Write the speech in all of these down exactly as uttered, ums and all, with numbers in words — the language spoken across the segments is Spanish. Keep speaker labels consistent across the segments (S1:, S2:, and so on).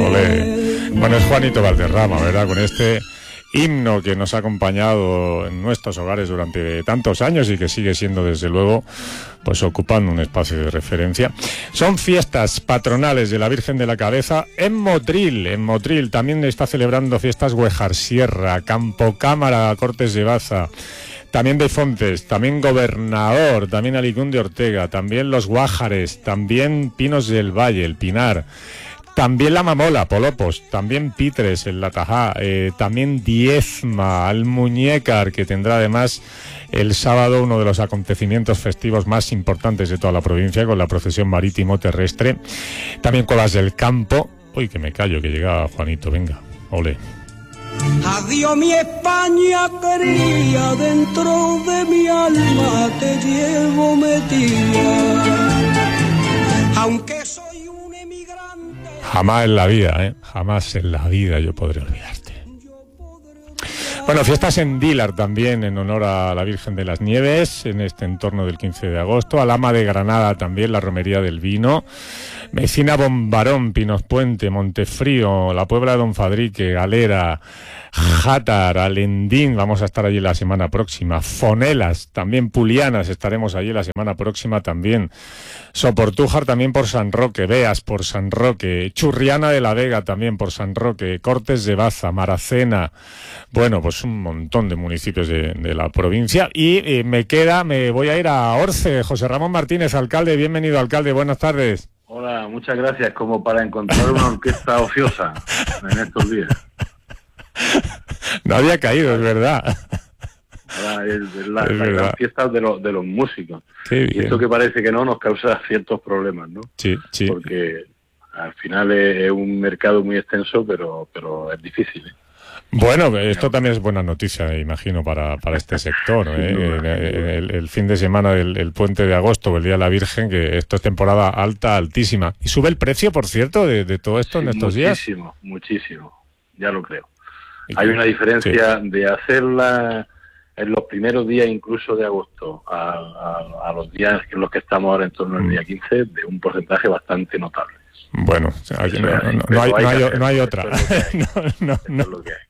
S1: Olé. Bueno, es Juanito Valderrama, ¿verdad? Con este himno que nos ha acompañado en nuestros hogares durante tantos años y que sigue siendo, desde luego, pues ocupando un espacio de referencia. Son fiestas patronales de la Virgen de la Cabeza en Motril. En Motril también está celebrando fiestas Güejar Sierra, Campo Cámara, Cortes de Baza, también Befontes, también Gobernador, también Alicún de Ortega, también Los Guájares, también Pinos del Valle, el Pinar, también La Mamola, Polopos, también Pitres, el Latajá, eh, también Diezma, Almuñécar, que tendrá además el sábado uno de los acontecimientos festivos más importantes de toda la provincia, con la procesión marítimo-terrestre. También Cuevas del Campo. Uy, que me callo, que llega Juanito, venga, ole.
S2: Adiós mi España querida, dentro de mi alma te llevo metida, aunque soy un emigrante.
S1: Jamás en la vida, ¿eh? Jamás en la vida yo podré olvidarte. Bueno, fiestas en Dílar también, en honor a la Virgen de las Nieves, en este entorno del quince de agosto. Alhama de Granada también, la Romería del Vino. Mecina, Bombarón, Pinos Puente, Montefrío, la Puebla de Don Fadrique, Galera, Játar, Alendín, vamos a estar allí la semana próxima. Fonelas, también Pulianas, estaremos allí la semana próxima también. Soportújar también por San Roque, Beas por San Roque, Churriana de la Vega también por San Roque, Cortes de Baza, Maracena, bueno, pues un montón de municipios de, de la provincia. Y eh, me queda, me voy a ir a Orce. José Ramón Martínez, alcalde, bienvenido, alcalde, buenas tardes.
S3: Hola, muchas gracias, como para encontrar una orquesta ociosa en estos días.
S1: No había caído, es verdad.
S3: Ahora es, es la, es la gran fiesta de, lo, de los músicos.
S1: Y
S3: esto que parece que no nos causa ciertos problemas, ¿no?
S1: Sí, sí.
S3: Porque al final es, es un mercado muy extenso, pero, pero es difícil, ¿eh?
S1: Bueno, esto también es buena noticia, imagino, para, para este sector, ¿eh? el, el, el fin de semana del el puente de agosto, el Día de la Virgen, que esto es temporada alta, altísima. ¿Y sube el precio, por cierto, de, de todo esto sí, en estos
S3: muchísimo,
S1: días?
S3: Muchísimo, muchísimo, ya lo creo. Hay una diferencia sí. de hacerla en los primeros días incluso de agosto a, a, a los días en los que estamos ahora en torno al día quince, de un porcentaje bastante notable.
S1: Bueno, hay, no, no, no, hay, no, hay, no hay otra. no, no, no.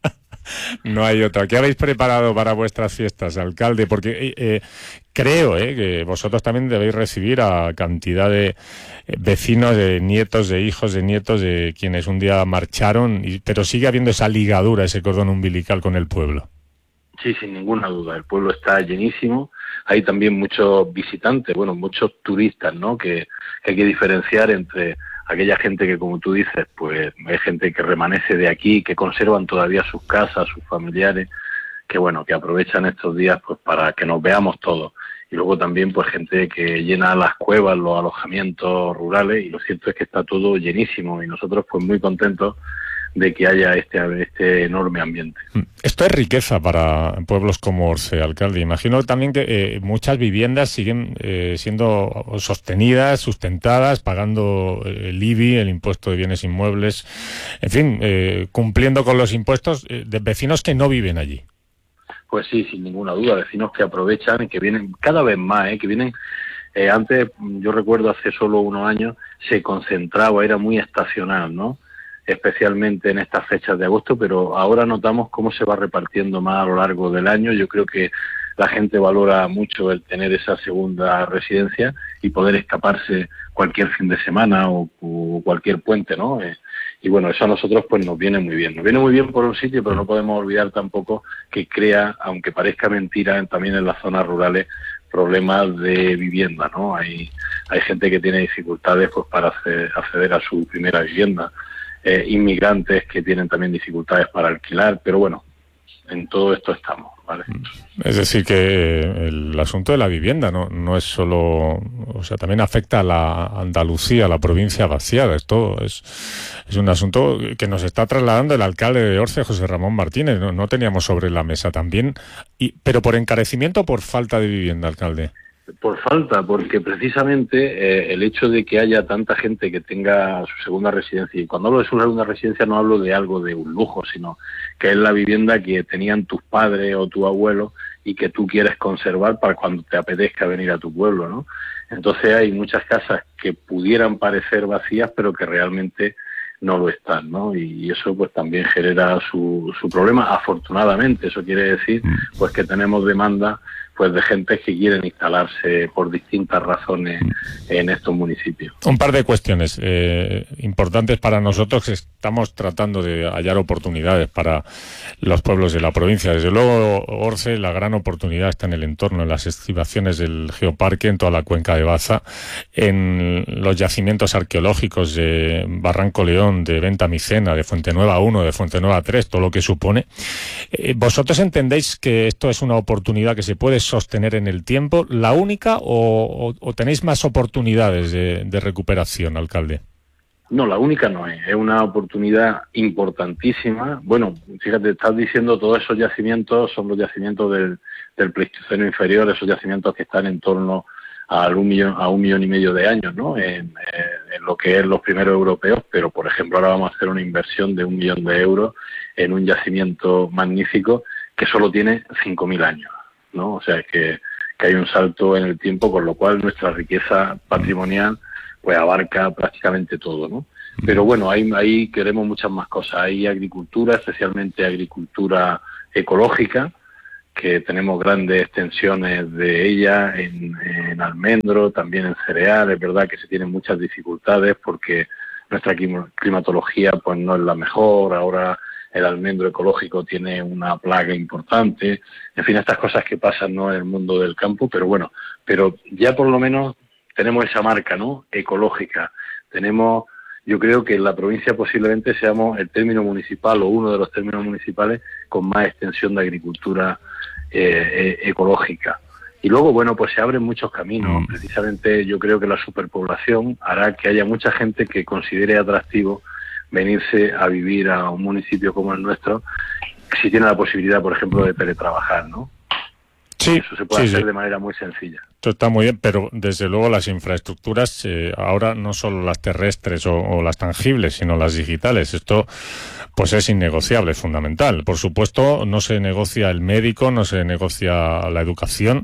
S1: No hay otra. ¿Qué habéis preparado para vuestras fiestas, alcalde? Porque eh, creo eh, que vosotros también debéis recibir a cantidad de vecinos, de nietos, de hijos, de nietos, de quienes un día marcharon, y, pero sigue habiendo esa ligadura, ese cordón umbilical con el pueblo.
S3: Sí, sin ninguna duda. El pueblo está llenísimo. Hay también muchos visitantes, bueno, muchos turistas, ¿no? Que, que hay que diferenciar entre aquella gente que, como tú dices, pues hay gente que remanece de aquí, que conservan todavía sus casas, sus familiares, que bueno, que aprovechan estos días pues para que nos veamos todos. Y luego también pues gente que llena las cuevas, los alojamientos rurales, y lo cierto es que está todo llenísimo y nosotros pues muy contentos de que haya este, este enorme ambiente.
S1: Esto es riqueza para pueblos como Orce, alcalde. Imagino también que eh, muchas viviendas siguen eh, siendo sostenidas, sustentadas, pagando el I B I, el impuesto de bienes inmuebles, en fin, eh, cumpliendo con los impuestos eh, de vecinos que no viven allí.
S3: Pues sí, sin ninguna duda, vecinos que aprovechan y que vienen cada vez más, eh, que vienen... Eh, antes, yo recuerdo hace solo unos años, se concentraba, era muy estacional, ¿no? Especialmente en estas fechas de agosto, pero ahora notamos cómo se va repartiendo más a lo largo del año. Yo creo que la gente valora mucho el tener esa segunda residencia y poder escaparse cualquier fin de semana o, o cualquier puente, ¿no? Eh, y bueno, eso a nosotros pues nos viene muy bien. Nos viene muy bien por un sitio, pero no podemos olvidar tampoco que crea, aunque parezca mentira, también en las zonas rurales, problemas de vivienda, ¿no? Hay, hay gente que tiene dificultades pues para acceder, acceder a su primera vivienda. Eh, inmigrantes que tienen también dificultades para alquilar, pero bueno, en todo esto estamos, ¿vale?
S1: Es decir, que el asunto de la vivienda no, no es solo, o sea, también afecta a la Andalucía, a la provincia vaciada. Esto es, es un asunto que nos está trasladando el alcalde de Orce, José Ramón Martínez. No, no teníamos sobre la mesa también, y, pero por encarecimiento o por falta de vivienda, alcalde.
S3: Por falta, porque precisamente eh, el hecho de que haya tanta gente que tenga su segunda residencia, y cuando hablo de su segunda residencia no hablo de algo de un lujo, sino que es la vivienda que tenían tus padres o tu abuelo y que tú quieres conservar para cuando te apetezca venir a tu pueblo, ¿no? Entonces hay muchas casas que pudieran parecer vacías, pero que realmente no lo están, ¿no? Y eso pues también genera su, su problema. Afortunadamente, eso quiere decir pues que tenemos demanda pues de gente que quieren instalarse por distintas razones en estos municipios.
S1: Un par de cuestiones eh, importantes para nosotros, que estamos tratando de hallar oportunidades para los pueblos de la provincia. Desde luego, Orce, la gran oportunidad está en el entorno, en las estribaciones del geoparque, en toda la cuenca de Baza, en los yacimientos arqueológicos de Barranco León, de Venta Micena, de Fuentenueva uno, de Fuentenueva tres, todo lo que supone. Eh, ¿Vosotros entendéis que esto es una oportunidad que se puede sostener en el tiempo, la única, o, o, o tenéis más oportunidades de, de recuperación, alcalde?
S3: No, la única no es, es una oportunidad importantísima. Bueno, fíjate, estás diciendo todos esos yacimientos son los yacimientos del, del Pleistoceno inferior, esos yacimientos que están en torno a un millón, a un millón y medio de años, ¿no? En, en lo que es los primeros europeos, pero por ejemplo ahora vamos a hacer una inversión de un millón de euros en un yacimiento magnífico que solo tiene cinco mil años, ¿no? O sea que, que hay un salto en el tiempo, con lo cual nuestra riqueza patrimonial pues abarca prácticamente todo, ¿no? Pero bueno, ahí, ahí queremos muchas más cosas. Hay agricultura, especialmente agricultura ecológica, que tenemos grandes extensiones de ella en, en almendro, también en cereal. Es verdad que se tienen muchas dificultades porque nuestra climatología pues no es la mejor. Ahora el almendro ecológico tiene una plaga importante. En fin, estas cosas que pasan, ¿no?, en el mundo del campo, pero bueno, pero ya por lo menos tenemos esa marca, ¿no?, ecológica. Tenemos, yo creo que en la provincia posiblemente seamos el término municipal o uno de los términos municipales con más extensión de agricultura eh, eh, ecológica. Y luego, bueno, pues se abren muchos caminos. Precisamente yo creo que la superpoblación hará que haya mucha gente que considere atractivo venirse a vivir a un municipio como el nuestro, si tiene la posibilidad, por ejemplo, de teletrabajar, ¿no?
S1: Sí,
S3: eso se puede
S1: sí,
S3: hacer
S1: sí.
S3: de manera muy sencilla.
S1: Esto está muy bien, pero desde luego las infraestructuras, eh, ahora no solo las terrestres o, o las tangibles, sino las digitales, esto pues es innegociable, es fundamental. Por supuesto, no se negocia el médico, no se negocia la educación,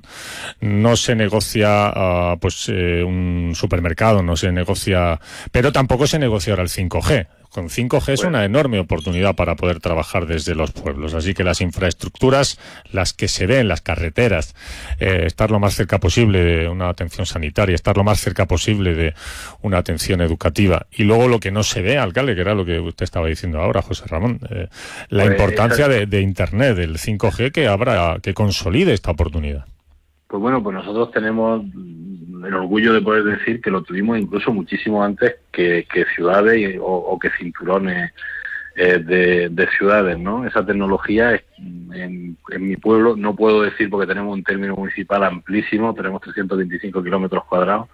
S1: no se negocia uh, pues eh, un supermercado, no se negocia, pero tampoco se negocia ahora el cinco G. Con cinco G es una enorme oportunidad para poder trabajar desde los pueblos. Así que las infraestructuras, las que se ven, las carreteras, eh, estar lo más cerca posible de una atención sanitaria, estar lo más cerca posible de una atención educativa. Y luego lo que no se ve, alcalde, que era lo que usted estaba diciendo ahora, José Ramón, eh, la
S3: pues
S1: importancia
S3: esa...
S1: de, de Internet, del cinco G, que habrá, que consolide esta oportunidad.
S3: Pues bueno, pues nosotros tenemos el orgullo de poder decir que lo tuvimos incluso muchísimo antes que, que ciudades y, o, o que cinturones eh, de, de ciudades, ¿no? Esa tecnología es, en, en mi pueblo, no puedo decir porque tenemos un término municipal amplísimo, tenemos trescientos veinticinco kilómetros cuadrados,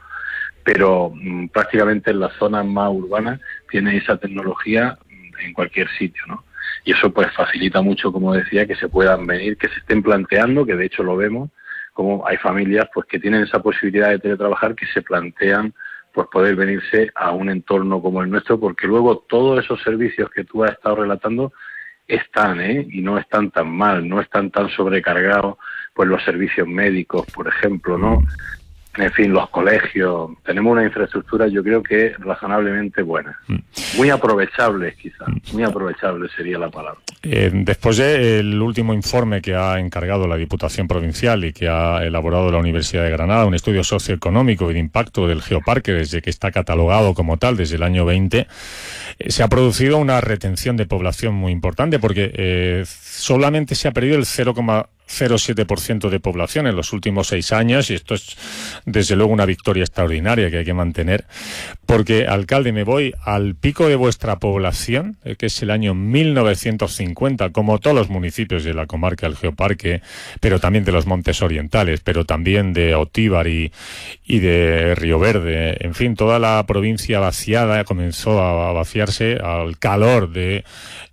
S3: pero mmm, prácticamente en las zonas más urbanas tiene esa tecnología en cualquier sitio, ¿no? Y eso pues facilita mucho, como decía, que se puedan venir, que se estén planteando, que de hecho lo vemos, como hay familias pues que tienen esa posibilidad de teletrabajar, que se plantean pues poder venirse a un entorno como el nuestro, porque luego todos esos servicios que tú has estado relatando están, ¿eh? Y no están tan mal, no están tan sobrecargados, pues los servicios médicos, por ejemplo, ¿no? En fin, los colegios. Tenemos una infraestructura, yo creo que razonablemente buena. Muy aprovechables, quizás. Muy aprovechables sería la palabra.
S1: Eh, después del último informe que ha encargado la Diputación Provincial y que ha elaborado la Universidad de Granada, un estudio socioeconómico y de impacto del geoparque desde que está catalogado como tal, desde el año veinte, eh, se ha producido una retención de población muy importante, porque eh, solamente se ha perdido el cero coma cero siete por ciento de población en los últimos seis años, y esto es desde luego una victoria extraordinaria que hay que mantener, porque, alcalde, me voy al pico de vuestra población, eh, que es el año mil novecientos cincuenta, como todos los municipios de la comarca del Geoparque, pero también de los Montes Orientales, pero también de Otíbar y, y de Río Verde, en fin, toda la provincia vaciada comenzó a vaciarse al calor de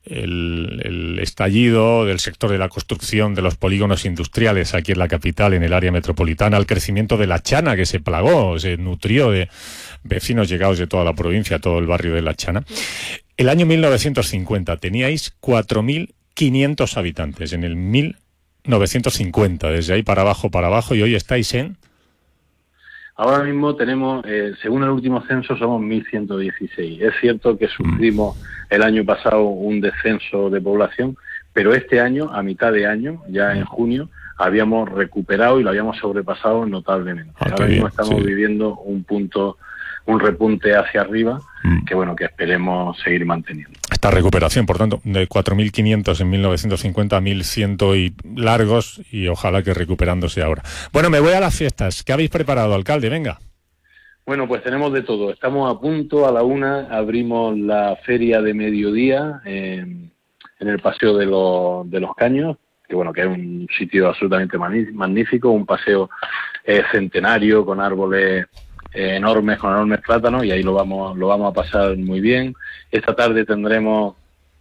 S1: El, el estallido del sector de la construcción, de los polígonos industriales aquí en la capital, en el área metropolitana, al crecimiento de La Chana, que se plagó, se nutrió de vecinos llegados de toda la provincia, todo el barrio de La Chana. El año mil novecientos cincuenta teníais cuatro mil quinientos habitantes, en el mil novecientos cincuenta, desde ahí para abajo, para abajo, y hoy estáis en...
S3: Ahora mismo tenemos, eh, según el último censo, somos mil ciento dieciséis. Es cierto que sufrimos el año pasado un descenso de población, pero este año, a mitad de año, ya en junio, habíamos recuperado y lo habíamos sobrepasado notablemente.
S1: Ah,
S3: Ahora mismo
S1: bien,
S3: estamos
S1: sí.
S3: viviendo un punto, un repunte hacia arriba,
S1: mm.
S3: que bueno, que esperemos seguir manteniendo.
S1: Esta recuperación, por tanto, de cuatro mil quinientos en mil novecientos cincuenta a mil cien y largos, y ojalá que recuperándose ahora. Bueno, me voy a las fiestas. ¿Qué habéis preparado, alcalde? Venga.
S3: Bueno, pues tenemos de todo. Estamos a punto, a la una, abrimos la feria de mediodía eh, en el Paseo de los, de los Caños, que bueno, que es un sitio absolutamente magnífico, un paseo eh, centenario con árboles eh, enormes, con enormes plátanos, y ahí lo vamos, lo vamos a pasar muy bien. Esta tarde tendremos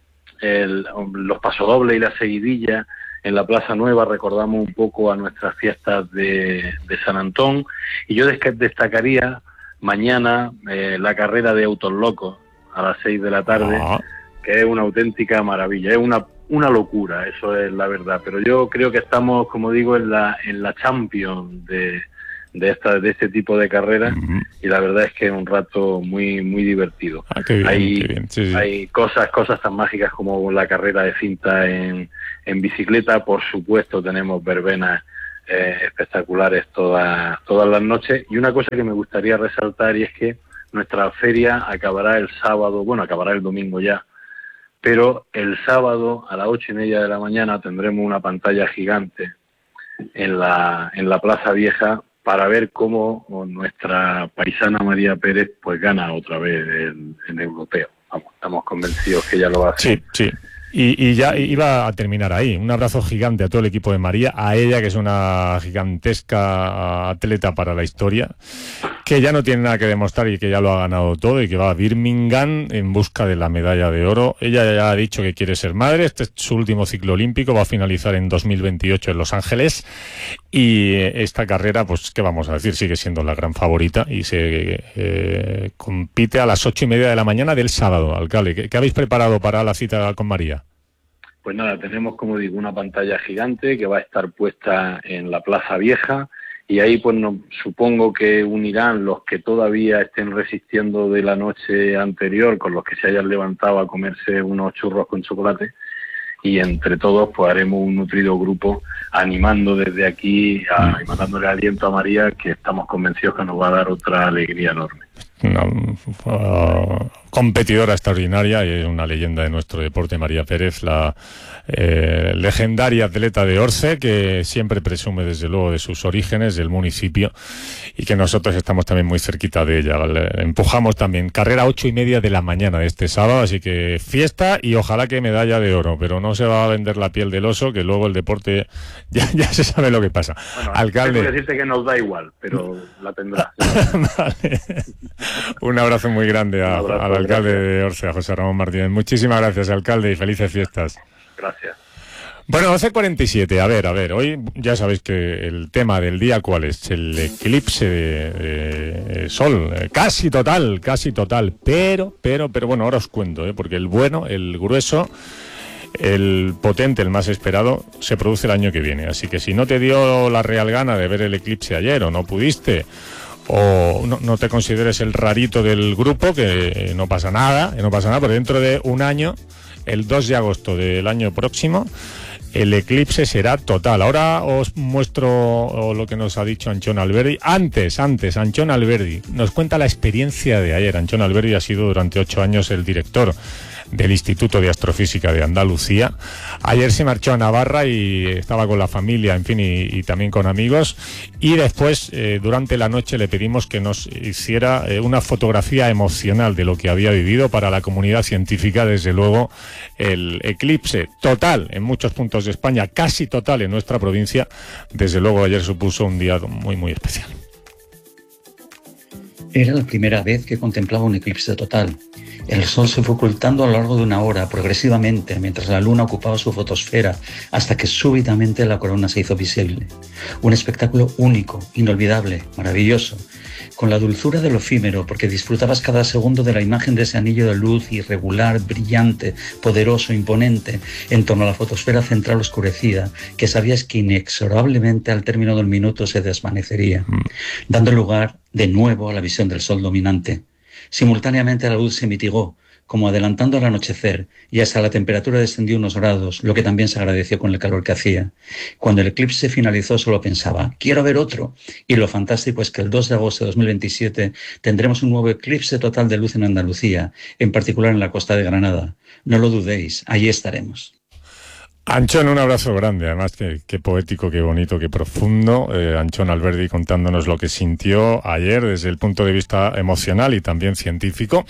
S3: el, los pasodobles y la seguidilla en la Plaza Nueva. Recordamos un poco a nuestras fiestas de, de San Antón, y yo destacaría mañana eh, la carrera de Autos Locos a las seis de la tarde,
S1: Ah.
S3: que es una auténtica maravilla, es una una locura, eso es la verdad, pero yo creo que estamos, como digo, en la en la Champions de de esta de este tipo de carreras,
S1: Uh-huh.
S3: y la verdad es que es un rato muy muy divertido.
S1: Ah, qué bien,
S3: hay
S1: qué bien. Sí, sí.
S3: hay cosas cosas tan mágicas como la carrera de cinta en en bicicleta. Por supuesto tenemos verbenas eh, espectaculares todas todas las noches, y una cosa que me gustaría resaltar, y es que nuestra feria acabará el sábado, bueno, acabará el domingo ya, pero el sábado a las ocho y media de la mañana tendremos una pantalla gigante en la en la Plaza Vieja para ver cómo nuestra paisana María Pérez pues gana otra vez el, el europeo. Vamos, estamos convencidos que ella lo va a hacer.
S1: Sí, sí. Y, y ya iba a terminar ahí. Un abrazo gigante a todo el equipo de María, a ella, que es una gigantesca atleta para la historia, que ya no tiene nada que demostrar y que ya lo ha ganado todo, y que va a Birmingham en busca de la medalla de oro. Ella ya ha dicho que quiere ser madre. Este es su último ciclo olímpico, va a finalizar en dos mil veintiocho en Los Ángeles, y esta carrera, pues qué vamos a decir, sigue siendo la gran favorita, y se eh, compite a las ocho y media de la mañana del sábado. Alcalde, ¿qué, qué habéis preparado para la cita con María?
S3: Pues nada, tenemos, como digo, una pantalla gigante que va a estar puesta en la Plaza Vieja, y ahí pues no, supongo que unirán los que todavía estén resistiendo de la noche anterior con los que se hayan levantado a comerse unos churros con chocolate, y entre todos pues haremos un nutrido grupo animando desde aquí a, y mandándole aliento a María, que estamos convencidos que nos va a dar otra alegría enorme.
S1: Una uh, competidora extraordinaria y una leyenda de nuestro deporte, María Pérez, la eh, legendaria atleta de Orce, que siempre presume desde luego de sus orígenes, del municipio, y que nosotros estamos también muy cerquita de ella. Le empujamos también. Carrera ocho y media de la mañana de este sábado, así que fiesta y ojalá que medalla de oro, pero no se va a vender la piel del oso, que luego el deporte ya, ya se sabe lo que pasa.
S3: Bueno,
S1: alcalde,
S3: tengo que decirte que nos da igual, pero la tendrá.
S1: Vale. Un abrazo muy grande a,
S3: abrazo,
S1: al alcalde
S3: gracias.
S1: de Orce, a José Ramón Martínez. Muchísimas gracias, alcalde, y felices fiestas.
S3: Gracias.
S1: Bueno, doce cuarenta y siete, a ver, a ver, hoy ya sabéis que el tema del día, ¿cuál es? El eclipse de, de, de sol, eh, casi total, casi total, pero, pero, pero bueno, ahora os cuento, ¿eh? Porque el bueno, el grueso, el potente, el más esperado, se produce el año que viene. Así que si no te dio la real gana de ver el eclipse ayer, o no pudiste, o no, no te consideres el rarito del grupo, que no pasa nada, que no pasa nada, porque dentro de un año, el dos de agosto del año próximo, el eclipse será total. Ahora os muestro lo que nos ha dicho Anchón Alberdi. Antes, antes, Anchón Alberdi nos cuenta la experiencia de ayer. Anchón Alberdi ha sido durante ocho años el director del Instituto de Astrofísica de Andalucía. Ayer se marchó a Navarra y estaba con la familia, en fin, y, y también con amigos. Y después, eh, durante la noche, le pedimos que nos hiciera eh, una fotografía emocional de lo que había vivido para la comunidad científica. Desde luego, el eclipse total en muchos puntos de España, casi total en nuestra provincia, desde luego ayer supuso un día muy, muy especial.
S4: Era la primera vez que contemplaba un eclipse total. El sol se fue ocultando a lo largo de una hora, progresivamente, mientras la luna ocupaba su fotosfera, hasta que súbitamente la corona se hizo visible. Un espectáculo único, inolvidable, maravilloso, con la dulzura de lo efímero, porque disfrutabas cada segundo de la imagen de ese anillo de luz irregular, brillante, poderoso, imponente, en torno a la fotosfera central oscurecida, que sabías que inexorablemente al término del minuto se desvanecería, dando lugar de nuevo la visión del sol dominante. Simultáneamente la luz se mitigó, como adelantando al anochecer, y hasta la temperatura descendió unos grados, lo que también se agradeció con el calor que hacía. Cuando el eclipse finalizó solo pensaba, quiero ver otro. Y lo fantástico es que el dos de agosto de dos mil veintisiete tendremos un nuevo eclipse total de luz en Andalucía, en particular en la costa de Granada. No lo dudéis, allí estaremos.
S1: Anchón, un abrazo grande, además qué, qué poético, qué bonito, qué profundo. Eh, Anchón Alberdi contándonos lo que sintió ayer desde el punto de vista emocional y también científico.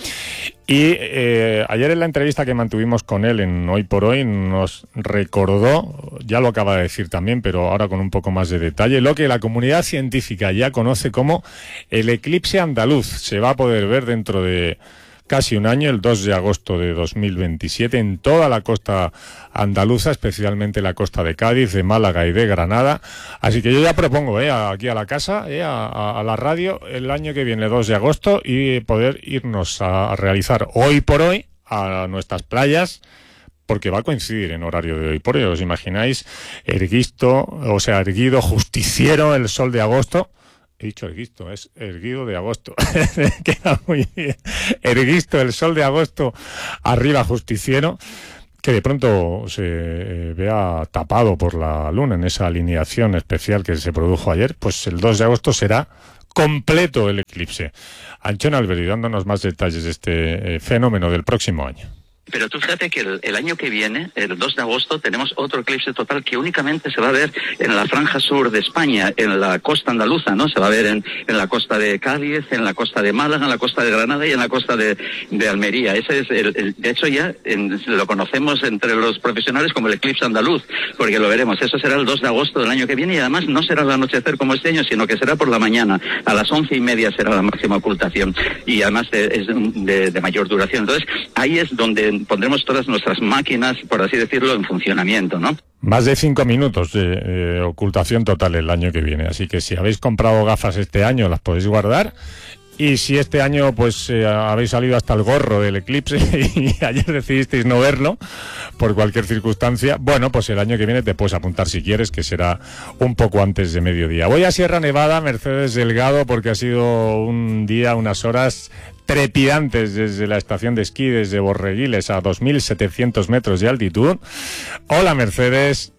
S1: Y eh, ayer en la entrevista que mantuvimos con él en Hoy por Hoy nos recordó, ya lo acaba de decir también, pero ahora con un poco más de detalle, lo que la comunidad científica ya conoce como el eclipse andaluz. Se va a poder ver dentro de casi un año, el dos de agosto de dos mil veintisiete, en toda la costa andaluza, especialmente la costa de Cádiz, de Málaga y de Granada. Así que yo ya propongo eh, aquí a la casa, eh, a, a la radio, el año que viene, dos de agosto, y poder irnos a, a realizar Hoy por Hoy a nuestras playas, porque va a coincidir en horario de Hoy por Hoy. ¿Os imagináis? Erguisto, o sea, erguido, justiciero, el sol de agosto. He dicho erguisto, es erguido de agosto. Queda muy bien. Erguisto, el sol de agosto, arriba justiciero, que de pronto se eh, vea tapado por la luna en esa alineación especial que se produjo ayer. Pues el dos de agosto será completo el eclipse. Anchón Alberdi, dándonos más detalles de este eh, fenómeno del próximo año.
S5: Pero tú fíjate que el, el año que viene, el dos de agosto, tenemos otro eclipse total que únicamente se va a ver en la franja sur de España, en la costa andaluza, ¿no? Se va a ver en, en la costa de Cádiz, en la costa de Málaga, en la costa de Granada y en la costa de, de Almería. Ese es el, el de hecho ya en, lo conocemos entre los profesionales como el eclipse andaluz, porque lo veremos. Eso será el dos de agosto del año que viene y además no será al anochecer como este año, sino que será por la mañana. A las once y media será la máxima ocultación y además de, es de, de mayor duración. Entonces, ahí es donde pondremos todas nuestras máquinas, por así decirlo, en funcionamiento, ¿no?
S1: Más de cinco minutos de eh, ocultación total el año que viene, así que si habéis comprado gafas este año las podéis guardar, y si este año pues eh, habéis salido hasta el gorro del eclipse y ayer decidisteis no verlo por cualquier circunstancia, bueno, pues el año que viene te puedes apuntar si quieres, que será un poco antes de mediodía. Voy a Sierra Nevada, Mercedes Delgado, porque ha sido un día, unas horas trepidantes desde la estación de esquí, desde Borreguiles a dos mil setecientos metros de altitud. Hola, Mercedes.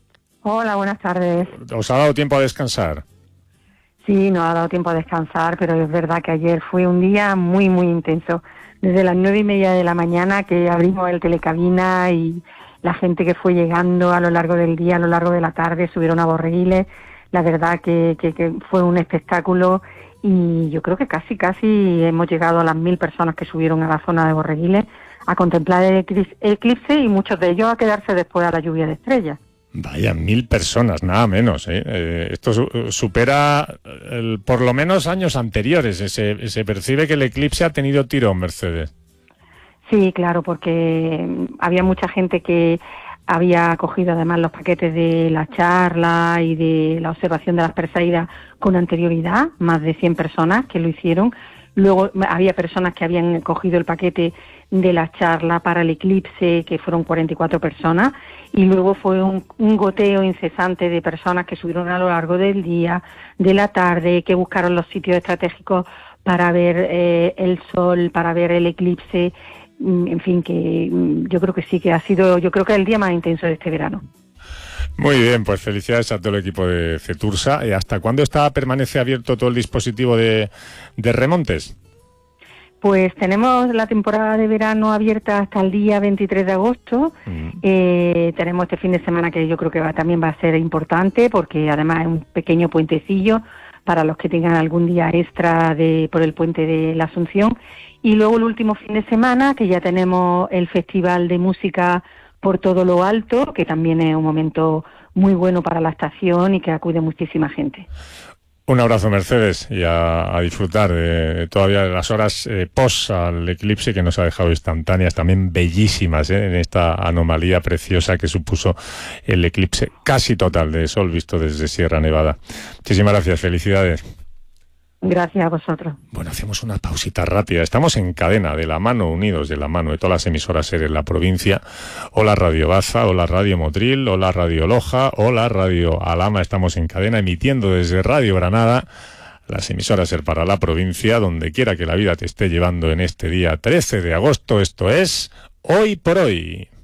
S6: Hola, buenas tardes.
S1: ¿Os ha dado tiempo a descansar?
S6: Sí, nos ha dado tiempo a descansar, pero es verdad que ayer fue un día muy, muy intenso. Desde las nueve y media de la mañana que abrimos el telecabina y la gente que fue llegando a lo largo del día, a lo largo de la tarde, subieron a Borreguiles. La verdad que, que, que fue un espectáculo y yo creo que casi, casi hemos llegado a las mil personas que subieron a la zona de Borreguiles a contemplar el eclipse y muchos de ellos a quedarse después a la lluvia de estrellas.
S1: Vaya, mil personas, nada menos, ¿eh? Eh, esto su supera el, por lo menos años anteriores. Se, se percibe que el eclipse ha tenido tirón, Mercedes.
S6: Sí, claro, porque había mucha gente que había cogido además los paquetes de la charla y de la observación de las Perseidas con anterioridad, más de cien personas que lo hicieron. Luego había personas que habían cogido el paquete de la charla para el eclipse, que fueron cuarenta y cuatro personas, y luego fue un, un goteo incesante de personas que subieron a lo largo del día, de la tarde, que buscaron los sitios estratégicos para ver eh, el sol, para ver el eclipse. En fin, que yo creo que sí, que ha sido, yo creo que el día más intenso de este verano.
S1: Muy bien, pues felicidades a todo el equipo de Cetursa. ¿Y hasta cuándo está permanece abierto todo el dispositivo de, de remontes?
S6: Pues tenemos la temporada de verano abierta hasta el día veintitrés de agosto. Mm. Eh, tenemos este fin de semana que yo creo que va, también va a ser importante, porque además es un pequeño puentecillo para los que tengan algún día extra de por el puente de la Asunción. Y luego el último fin de semana, que ya tenemos el Festival de Música por todo lo alto, que también es un momento muy bueno para la estación y que acude muchísima gente.
S1: Un abrazo, Mercedes, y a, a disfrutar de todavía de las horas eh, post al eclipse, que nos ha dejado instantáneas, también bellísimas, eh, en esta anomalía preciosa que supuso el eclipse casi total de sol visto desde Sierra Nevada. Muchísimas gracias, felicidades.
S6: Gracias a vosotros.
S1: Bueno, hacemos una pausita rápida. Estamos en cadena, de la mano, unidos de la mano de todas las emisoras en la provincia. Hola Radio Baza, hola Radio Motril, hola Radio Loja, hola Radio Alhama. Estamos en cadena emitiendo desde Radio Granada las emisoras Ser para la provincia, donde quiera que la vida te esté llevando en este día trece de agosto. Esto es Hoy por Hoy.